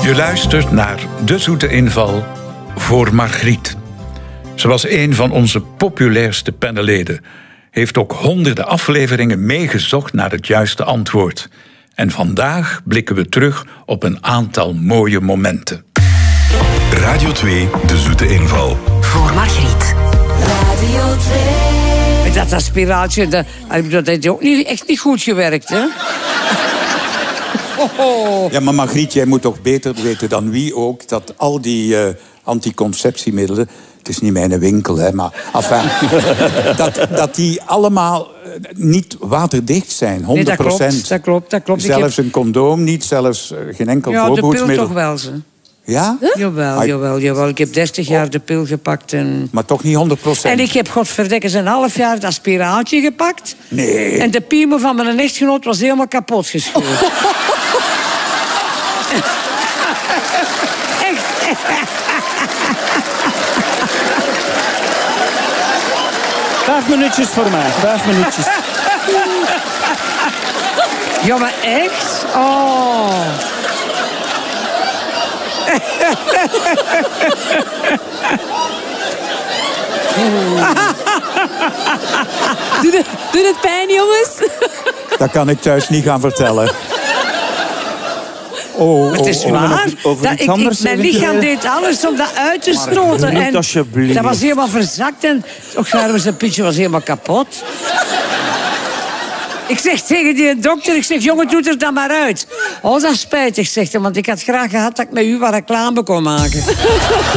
Je luistert naar De Zoete Inval voor Margriet. Ze was een van onze populairste panelleden. Heeft ook honderden afleveringen meegezocht naar het juiste antwoord. En vandaag blikken we terug op een aantal mooie momenten. Radio 2, De Zoete Inval. Voor Margriet. Radio 2. Dat aspiraatje, dat heeft ook echt niet goed gewerkt, hè? Oh. Ja, maar Margriet, jij moet toch beter weten dan wie ook... dat al die anticonceptiemiddelen... het is niet mijn winkel, hè, maar... Enfin, dat die allemaal niet waterdicht zijn, 100%. Nee, dat klopt. Zelfs een condoom niet, zelfs geen enkel voorbehoedsmiddel. Ja, de pil toch wel, ze. Ja? Huh? Jawel. Ik heb 30 jaar de pil gepakt. En... Maar toch niet 100%? En ik heb godverdikke een half jaar het aspiraatje gepakt. Nee. En de piemel van mijn echtgenoot was helemaal kapot gescheurd. Echt. 5 minuutjes voor mij, 5 minuutjes. Ja, maar echt? Oh. Doet het pijn, jongens? Dat kan ik thuis niet gaan vertellen. Het is waar. Mijn lichaam deed alles om dat uit te stoten. En alsjeblieft. dat was helemaal verzakt. En zijn pitje was helemaal kapot. Ik zeg tegen die dokter, jongen, doe er dan maar uit. Oh, dat is spijtig, zegt hij, want ik had graag gehad dat ik met u wat reclame kon maken.